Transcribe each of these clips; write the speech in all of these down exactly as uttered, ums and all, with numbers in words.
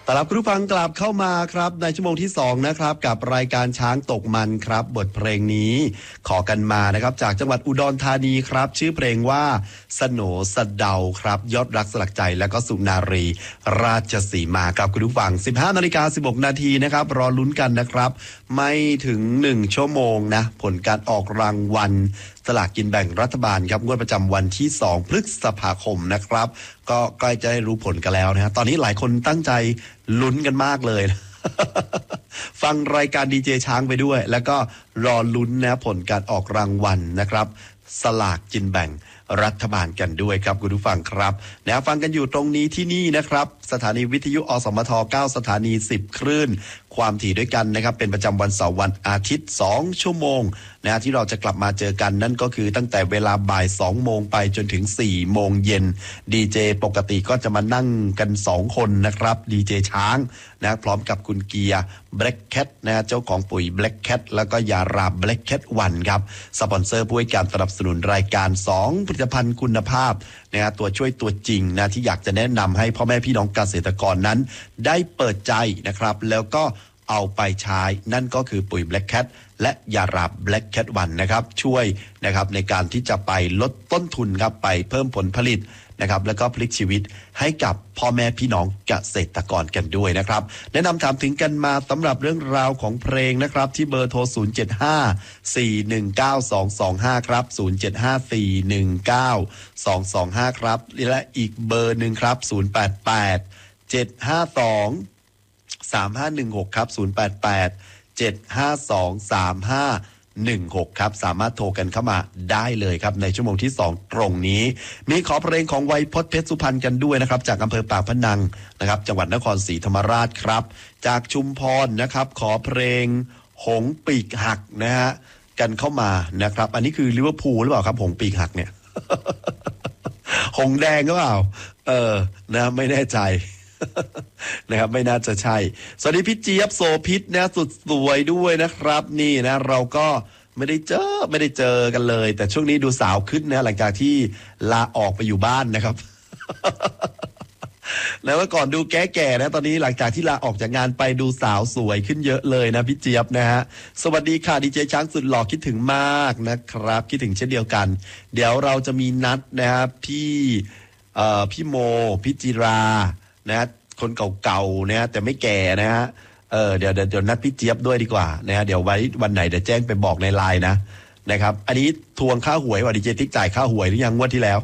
ต้อนรับคุณผู้ฟังกลับเข้ามาครับในชั่วโมงที่สองนะครับกับรายการช้างตกมันครับบทเพลงนี้ขอกันมานะครับจากจังหวัดอุดรธานีครับชื่อเพลงว่าสโหนสะเดาครับยอดรักสลักใจและก็สุนารีราชสีมาครับคุณผู้ฟัง สิบห้านาฬิกาสิบหกนาทีนะครับรอลุ้นกันนะครับไม่ถึงหนึ่งชั่วโมงนะผลการออกรางวัลสลากกินแบ่งรัฐบาลครับงวดประจำวันที่สองพฤษภาคมนะครับก็ใกล้จะได้รู้ผลกันแล้วนะฮะตอนนี้หลายคนตั้งใจลุ้นกันมากเลยนะฟังรายการดีเจช้างไปด้วยแล้วก็รอลุ้นนะผลการออกรางวัลนะครับสลากกินแบ่งรัฐบาลกันด้วยครับคุณผู้ฟังครับนะฟังกันอยู่ตรงนี้ที่นี่นะครับสถานีวิทยุอสมทเก้าสถานีสิบคลื่นความถี่ด้วยกันนะครับเป็นประจำวันเสาร์วันอาทิตย์สองชั่วโมงนะที่เราจะกลับมาเจอกันนั่นก็คือตั้งแต่เวลาบ่ายสองโมงไปจนถึงสี่โมงเย็นดีเจปกติก็จะมานั่งกันสองคนนะครับดีเจช้างนะพร้อมกับคุณเกียร์ Black Cat นะเจ้าของปุ๋ย Black Cat แล้วก็ยารา Black Cat วันครับสปอนเซอร์ผู้ให้การสนับสนุนรายการสองผลิตภัณฑ์คุณภาพนะฮะตัวช่วยตัวจริงนะที่อยากจะแนะนำให้พ่อแม่พี่น้องเกษตรกรนั้นได้เปิดใจนะครับแล้วก็เอาไปใช้นั่นก็คือปุ๋ย Black Cat และยารา Black Cat วันนะครับช่วยนะครับในการที่จะไปลดต้นทุนครับไปเพิ่มผลผลิตนะครับแล้วก็พลิกชีวิตให้กับพ่อแม่พี่น้องเกษตรกรกันด้วยนะครับแนะนำถามถึงกันมาสำหรับเรื่องราวของเพลงนะครับที่เบอร์โทรศูนย์ เจ็ด ห้า สี่ หนึ่ง เก้า สอง สอง ห้าครับศูนย์ เจ็ด ห้า สี่ หนึ่ง เก้า สอง สอง ห้าครับและอีกเบอร์หนึ่งครับศูนย์ แปด แปด เจ็ด ห้า สอง สาม ห้า หนึ่ง หกครับศูนย์ แปด แปด เจ็ด ห้า สอง สาม ห้า หนึ่ง หกครับสามารถโทรกันเข้ามาได้เลยครับในชั่วโมงที่สองตรงนี้มีขอเพลงของไวยพจน์เพชรสุพรรณกันด้วยนะครับจากอำเภอปากพนังนะครับจังหวัดนครศรีธรรมราชครับจากชุมพรนะครับขอเพลงหงส์ปีกหักนะฮะกันเข้ามานะครับอันนี้คือลิเวอร์พูลหรือเปล่าครับหงส์ปีกหักเนี่ย หงส์แดงหรือเปล่าเออนะไม่แน่ใจนะครับไม่น่าจะใช่สวัสดีพี่เจี๊ยบโสพิษนะสุดสวยด้วยนะครับนี่นะเราก็ไม่ได้เจอไม่ได้เจอกันเลยแต่ช่วงนี้ดูสาวขึ้นนะหลังจากที่ลาออกไปอยู่บ้านนะครับ แล้วเมื่อก่อนดูแก่ๆนะตอนนี้หลังจากที่ลาออกจากงานไปดูสาวสวยขึ้นเยอะเลยนะพี่เจี๊ยบนะฮะสวัสดีค่ะดีเจช้างสุดหล่อคิดถึงมากนะครับคิดถึงเช่นเดียวกันเดี๋ยวเราจะมีนัดนะครับพี่เอ่อพี่โมพี่จิรานะฮะคนเก่าๆนะฮะแต่ไม่แก่นะฮะเออเดี๋ยวเดี๋ยวนัดพี่เจี๊ยบด้วยดีกว่านะฮะเดี๋ยวไว้วันไหนเดี๋ยวแจ้งไปบอกในไลน์นะนะครับอันนี้ทวงค่าหวยว่าดีเจติ๊กจ่ายค่าหวยหรือยังงวดที่แล้ว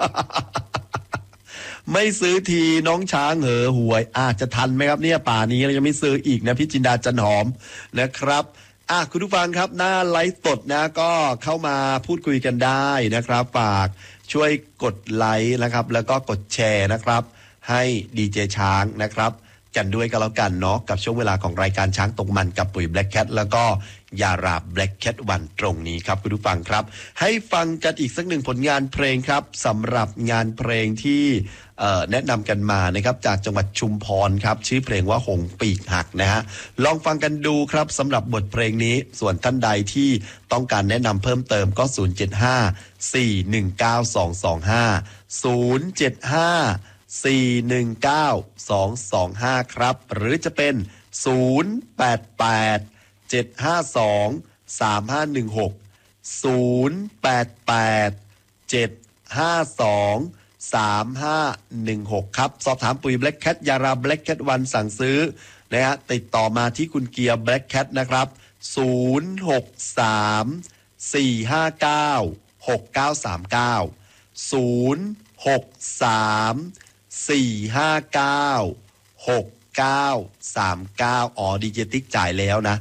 ไม่ซื้อทีน้องช้างเหอหวยอาจจะทันไหมครับเนี่ยป่านี้เรายังไม่ซื้ออีกนะพี่จินดาจันหอมนะครับอ่ะคุณผู้ฟังครับหน้าไลฟ์สดนะก็เข้ามาพูดคุยกันได้นะครับฝากช่วยกดไลค์นะครับแล้วก็กดแชร์นะครับให้ดีเจช้างนะครับกันด้วยกันแล้วกันเนาะกับช่วงเวลาของรายการช้างตกมันกับปุ๋ย Black Cat แล้วก็ยารา Black Cat วันตรงนี้ครับคุณผู้ฟังครับให้ฟังกันอีกสักหนึ่งผลงานเพลงครับสำหรับงานเพลงที่แนะนำกันมานะครับจากจังหวัดชุมพรครับชื่อเพลงว่าหงส์ปีกหักนะฮะลองฟังกันดูครับสำหรับบทเพลงนี้ส่วนท่านใดที่ต้องการแนะนำเพิ่มเติมก็ศูนย์ เจ็ด ห้า สี่ หนึ่ง เก้า สอง สอง ห้า ศูนย์ เจ็ด ห้า สี่ หนึ่ง เก้า สอง สอง ห้าครับหรือจะเป็นศูนย์ แปด แปด เจ็ด ห้า สอง สาม ห้า หนึ่ง หก ศูนย์ แปด แปด เจ็ด ห้า สอง สาม ห้า หนึ่ง หกครับสอบถามปุ๋ย Black Cat ยารา Black Cat วันสั่งซื้อนะฮะติดต่อมาที่คุณเกียร์ Black Cat นะครับศูนย์ หก สาม สี่ ห้า เก้า หก เก้า สาม เก้า ศูนย์ หก สาม สี่ ห้า เก้า หก เก้า สาม เก้าอ๋อดีเจติ๊กจ่ายแล้วนะ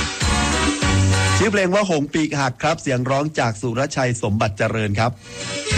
ชื่อเพลงว่าหงส์ปีกหักครับเสียงร้องจากสุรชัยสมบัติเจริญครับ